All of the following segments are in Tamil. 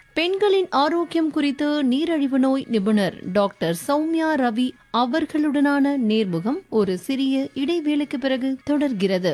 பெண்களின் ஆரோக்கியம் குறித்து நீரிழிவு நோய் நிபுணர் டாக்டர் சௌமியா ரவி அவர்களுடனான நேர்முகம் ஒரு சிறிய இடைவேளைக்கு பிறகு தொடர்கிறது.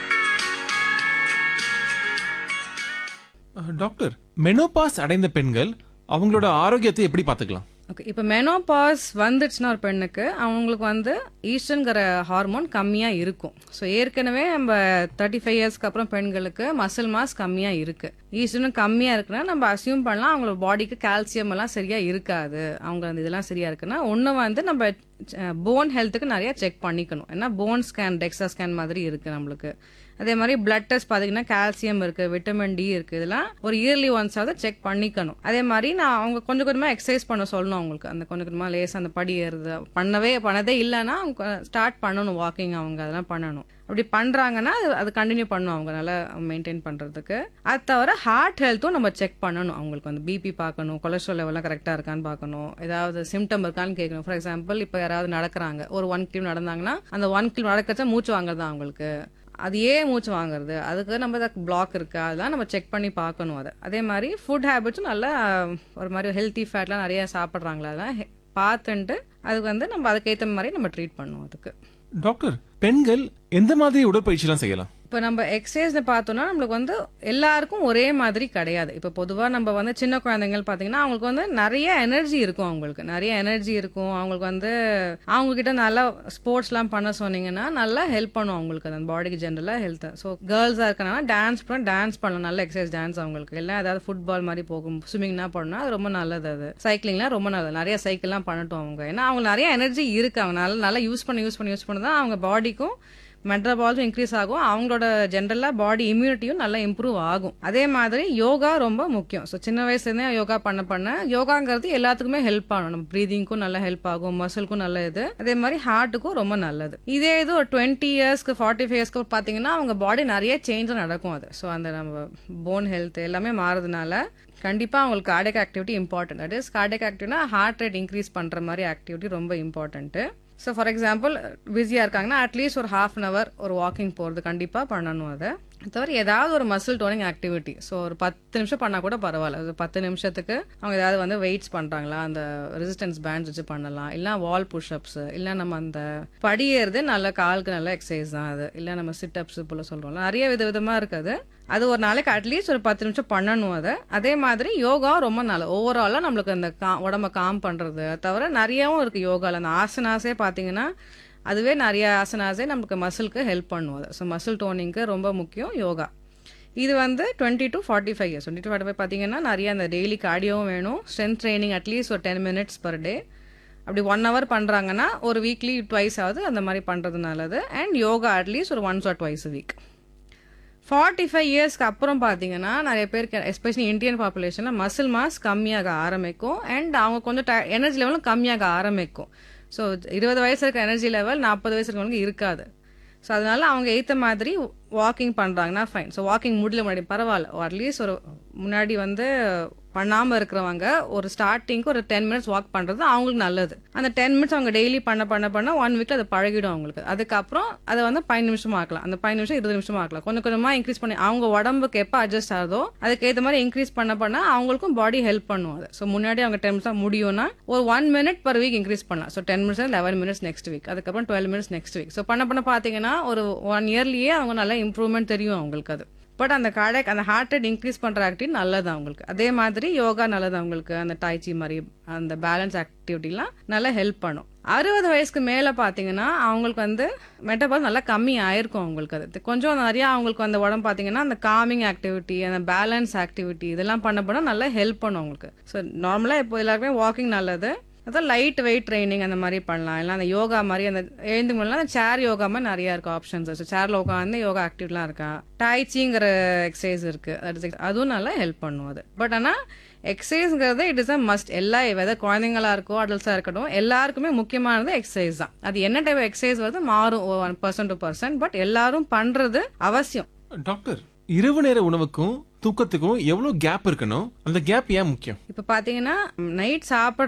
டாக்டர், மெனோபாஸ் அடைந்த பெண்கள் அவங்களோட ஆரோக்கியத்தை எப்படி பார்த்துக்கலாம்? ஓகே, இப்போ மெனோபாஸ் வந்துடுச்சுன்னா ஒரு பெண்ணுக்கு அவங்களுக்கு ஈஸ்ட்ரன்கிற ஹார்மோன் கம்மியாக இருக்கும். ஸோ ஏற்கனவே நம்ம 35 இயர்ஸ்க்கு அப்புறம் பெண்களுக்கு மசில் மாஸ் கம்மியாக இருக்கு. ஈஸ்ட்ரனும் கம்மியாக இருக்குன்னா நம்ம அசியூம் பண்ணலாம் அவங்களோட பாடிக்கு கால்சியம் எல்லாம் சரியாக இருக்காது. அவங்க இதெல்லாம் சரியாக இருக்குன்னா ஒன்று நம்ம போன் ஹெல்த்துக்கு நிறைய செக் பண்ணிக்கணும். ஏன்னா போன் ஸ்கேன், டெக்ஸா ஸ்கேன் மாதிரி இருக்கு நம்மளுக்கு. அதே மாதிரி பிளட் டெஸ்ட் பார்த்தீங்கன்னா கால்சியம் இருக்கு, விட்டமின் டி இருக்கு, இதெல்லாம் ஒரு இயர்லி ஒன்ஸ் செக் பண்ணிக்கணும். அதே மாதிரி அவங்க கொஞ்சம் கொஞ்சமாக எக்ஸசைஸ் பண்ண சொல்லணும். அவங்களுக்கு அந்த கொஞ்சம் கொஞ்சமாக லேசாக அந்த படி ஏறுது பண்ணதே இல்லைன்னா அவங்க ஸ்டார்ட் பண்ணணும் வாக்கிங். அவங்க அதெல்லாம் பண்ணணும். அப்படி பண்றாங்கன்னா அது கண்டினியூ பண்ணணும் அவங்க நல்லா மெயின்டைன் பண்றதுக்கு. அது தவிர ஹார்ட் ஹெல்த்தும் நம்ம செக் பண்ணணும். அவங்களுக்கு பிபி பார்க்கணும், கொலஸ்ட்ரால் லெவலாம் கரெக்டா இருக்கான்னு பார்க்கணும், ஏதாவது சிம்டம் இருக்கான்னு கேட்கணும். ஃபார் எக்ஸாம்பிள் இப்போ யாராவது நடக்கிறாங்க, ஒரு 1 கிலோ நடந்தாங்கன்னா அந்த 1 கிலோ நடக்கிறச்சா மூச்சு வாங்குறது அவங்களுக்கு. அது ஏன் மூச்சு வாங்குறது, அதுக்கு நம்ம பிளாக் இருக்கா, அதெல்லாம் நம்ம செக் பண்ணி பார்க்கணும். அதை அதே மாதிரி ஃபுட் ஹேபிட்ஸும் நல்லா ஒரு மாதிரி ஹெல்த்தி ஃபேட்லாம் நிறைய சாப்பிட்றாங்களா அதெல்லாம் பார்த்துட்டு அதுக்கு நம்ம அதுக்கேற்ற மாதிரி நம்ம ட்ரீட் பண்ணுவோம். அதுக்கு டாக்டர், பெண்கள் எந்த மாதிரி உடற்பயிற்சிலாம் செய்யலாம்? இப்போ நம்ம எக்ஸசைஸ் பார்த்தோம்னா நம்மளுக்கு எல்லாருக்கும் ஒரே மாதிரி கிடையாது. இப்போ பொதுவாக நம்ம சின்ன குழந்தைங்கள் பார்த்தீங்கன்னா அவங்களுக்கு நிறைய எனர்ஜி இருக்கும். அவங்களுக்கு நிறைய எனர்ஜி இருக்கும். அவங்களுக்கு அவங்க கிட்ட நல்லா ஸ்போர்ட்ஸ்லாம் பண்ண சொன்னீங்கன்னா நல்லா ஹெல்ப் பண்ணும் அவங்களுக்கு அந்த பாடிக்கு ஜென்ரலாக ஹெல்த். ஸோ கேர்ள்ஸாக இருக்கனால டான்ஸ் பண்ணலாம், நல்ல எக்ஸசைஸ் டான்ஸ் அவங்களுக்கு. எல்லாம் ஏதாவது ஃபுட்பால் மாதிரி போகும், ஸ்விம்மிங்னா பண்ணால் அது ரொம்ப நல்லது. அது சைக்கிளிங்லாம் ரொம்ப நல்லது, நிறைய சைக்கிள்லாம் பண்ணட்டும் அவங்க. ஏன்னா அவங்க நிறைய எனர்ஜி இருக்கு. அவங்க நல்லா யூஸ் பண்ணி தான் அவங்க பாடிக்கும் மெட்டபாலிசம் இன்க்ரீஸ் ஆகும். அவங்களோட ஜென்ரலாக பாடி இம்யூனிட்டியும் நல்லா இம்ப்ரூவ் ஆகும். அதே மாதிரி யோகா ரொம்ப முக்கியம். ஸோ சின்ன வயசுலேருந்தே யோகா பண்ண யோகாங்கிறது எல்லாத்துக்குமே ஹெல்ப் ஆகும். நம்ம ப்ரீதிங்க்கும் நல்லா ஹெல்ப் ஆகும், மசிலுக்கும் நல்ல இது, அதே மாதிரி ஹார்ட்டுக்கும் ரொம்ப நல்லது. இதே இது ஒரு 20 இயர்ஸ்க்கு 45 இயர்ஸ்க்கு பார்த்தீங்கன்னா அவங்க பாடி நிறைய சேஞ்ச் நடக்கும். அது ஸோ அந்த நம்ம போன் ஹெல்த் எல்லாமே மாறதுனால கண்டிப்பாக அவங்களுக்கு cardiac activity important. That is cardiac ஆக்டிவிட்டினா heart rate increase பண்ணுற மாதிரி ஆக்டிவிட்டி ரொம்ப இம்பார்ட்டன்ட்டு. ஸோ ஃபார் எக்ஸாம்பிள் பிஸியாக இருக்காங்கன்னா அட்லீஸ்ட் ஒரு 1/2 hour ஒரு வாக்கிங் போகிறது கண்டிப்பாக பண்ணணும். அதை தவிர ஏதாவது ஒரு மசில் டோனிங் ஆக்டிவிட்டி, ஸோ ஒரு 10 நிமிஷம் பண்ணால் கூட பரவாயில்ல. அது 10 நிமிஷத்துக்கு அவங்க ஏதாவது வெயிட்ஸ் பண்ணுறாங்களா, அந்த ரெசிஸ்டன்ஸ் பேண்ட்ஸ் வச்சு பண்ணலாம். இல்லை வால் புஷ்அப்ஸ், இல்லை நம்ம அந்த படியேறது நல்ல காலுக்கு நல்ல எக்ஸசைஸ் தான் அது. இல்லை நம்ம சிட்அப்ஸ் போல சொல்கிறோம்ல, நிறைய விதமாக இருக்குது. அது ஒரு நாளைக்கு அட்லீஸ்ட் ஒரு 10 நிமிஷம் பண்ணணும். அதை அதே மாதிரி யோகா ரொம்ப நல்லது. ஓவராலாக நம்மளுக்கு அந்த உடம்ப காம் பண்ணுறது தவிர நிறையவும் இருக்குது யோகாவில். அந்த ஆசனாஸே பார்த்தீங்கன்னா அதுவே நிறைய ஆசனாஸே நமக்கு மசிலுக்கு ஹெல்ப் பண்ணுவது. ஸோ மசில் டோனிங்க்கு ரொம்ப முக்கியம் யோகா. இது 20 to 45 இயர்ஸ் 20 to 45 பார்த்தீங்கன்னா நிறைய அந்த டெய்லி கார்டியோவும் வேணும், ஸ்ட்ரென்த் ட்ரைனிங் அட்லீஸ்ட் ஒரு 10 minutes per day. அப்படி 1 hour பண்ணுறாங்கன்னா ஒரு வீக்லி ட்வைஸ் ஆகுது அந்த மாதிரி பண்ணுறது நல்லது. அண்ட் யோகா அட்லீஸ்ட் ஒரு 1 or 2 a week. 45 இயர்ஸ்க்கு அப்புறம் பார்த்தீங்கன்னா நிறைய பேருக்கு எஸ்பெஷலி இந்தியன் பாப்புலேஷனில் மசில் மாஸ் கம்மியாக ஆரம்பிக்கும். அண்ட் அவங்க கொஞ்சம் எனர்ஜி லெவலும் கம்மியாக ஆரம்பிக்கும். ஸோ 20 வயசு இருக்க எனர்ஜி லெவல் 40 வயசு இருக்கவங்களுக்கு இருக்காது. ஸோ அதனால அவங்க ஏற்ற மாதிரி வாக்கிங் பண்ணுறாங்கன்னா ஃபைன். ஸோ வாக்கிங் முடியல முன்னாடி பரவாயில்ல, அட்லீஸ்ட் ஒரு முன்னாடி பண்ணாமல் இருக்கிறவங்க ஒரு ஸ்டார்டிங்க்கு ஒரு 10 minutes வாக் பண்ணுறது அவங்களுக்கு நல்லது. அந்த 10 minutes அவங்க டெய்லி பண்ண 1 வீக்கில் அது பழகிடும் அவங்களுக்கு. அதுக்கப்புறம் அதை 5 நிமிஷம் ஆக்கலாம், அந்த 5 நிமிஷம் 20 நிமிஷம் ஆக்கலாம். கொஞ்சம் கொஞ்சமாக இன்க்ரீஸ் பண்ணி அவங்க உடம்புக்கு எப்போ அட்ஜஸ்ட் ஆகுதோ அதுக்கேற்ற மாதிரி இன்க்ரீஸ் பண்ண அவங்களுக்கும் பாடி ஹெல்ப் பண்ணும். அது ஸோ முன்னாடி அவங்க 10 minutes முடியும்னா ஒரு 1 minute per week இன்க்ரீஸ் பண்ணலாம். So 10 minutes 11 minutes next week, அதுக்கப்புறம் 12 minutes நெக்ஸ்ட் வீக். ஸோ பண்ண பார்த்தீங்கன்னா ஒரு 1 yearலேயே அவங்க நல்லா இம்ப்ரூவ்மெண்ட் தெரியும் அவங்களுக்கு. அது பட் அந்த அந்த ஹார்ட் ரேட் இன்க்ரீஸ் பண்ணுற ஆக்டிவிட்டி நல்லது அவங்களுக்கு. அதே மாதிரி யோகா நல்லது அவங்களுக்கு. அந்த டாய்ச்சி மாதிரி அந்த பேலன்ஸ் ஆக்டிவிட்டிலாம் நல்லா ஹெல்ப் பண்ணும். 60 வயசுக்கு மேலே பார்த்தீங்கன்னா அவங்களுக்கு மெட்டபால் நல்லா கம்மி ஆயிருக்கும் அவங்களுக்கு. அது கொஞ்சம் நிறையா அவங்களுக்கு அந்த உடம்பு பார்த்தீங்கன்னா அந்த காமிங் ஆக்டிவிட்டி, அந்த பேலன்ஸ் ஆக்டிவிட்டி இதெல்லாம் பண்ண நல்லா ஹெல்ப் பண்ணும் அவங்களுக்கு. ஸோ நார்மலாக இப்போ எல்லாருக்குமே வாக்கிங் நல்லது. அதான் லைட் வெயிட் ட்ரைனிங் அந்த மாதிரி பண்ணலாம். இல்லை அந்த யோகா மாதிரி அந்த எழுந்து பண்ணலாம். அந்த சேர் யோகா மாதிரி நிறையா இருக்கும் ஆப்ஷன்ஸ். ஸோ சேரில் உட்காந்து யோகா ஆக்டிவிட்டிலாம் இருக்கா, டாய்ச்சிங்கிற எக்ஸசைஸ் இருக்குது, அதுவும் நல்லா ஹெல்ப் பண்ணும். அது பட் ஆனால் எக்ஸசைஸ்ங்கிறது it is a must. Weather குழந்தைங்களா இருக்கோ அடல்ட்ஸாக இருக்கட்டும் எல்லாருக்குமே முக்கியமானது எக்ஸசைஸ் தான். அது என்ன டைப் எக்ஸசைஸ் வருது மாறும் 1% to 2%, பட் எல்லாரும் பண்ணுறது அவசியம். டாக்டர், இரவு நேர உணவுக்கும் தூக்கத்துக்கும் எவ்வளவு கேப் இருக்கணும், அந்த கேப் ஏன் முக்கியம்? இப்போ பார்த்தீங்கன்னா நைட் சாப்பிட்ற